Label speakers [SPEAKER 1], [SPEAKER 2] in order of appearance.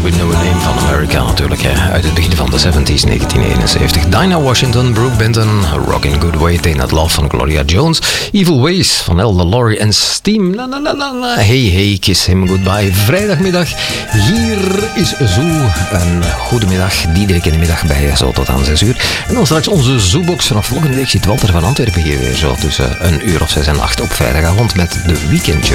[SPEAKER 1] We Know a Name van America natuurlijk, hè. Uit het begin van de 70s, 1971. Dinah Washington, Brooke Benton, Rockin' Good Way, Ain't That Love van Gloria Jones, Evil Ways van Elda Laurie en Steam. La, la, la, la, la. Hey, hey, kiss him goodbye. Vrijdagmiddag, hier is Zoo. Een goedemiddag, Diederik in de middag bij zo tot aan 6 uur. En dan straks onze Zoobox. Vanaf volgende week zit Walter van Antwerpen hier weer zo tussen 1 uur of 6 en 8 op vrijdagavond met de Weekend Show.